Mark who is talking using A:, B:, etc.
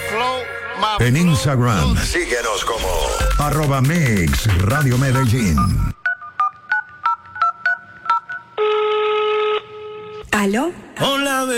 A: En Instagram, síguenos como @Mix Radio Medellín.
B: ¿Aló?
C: Hola,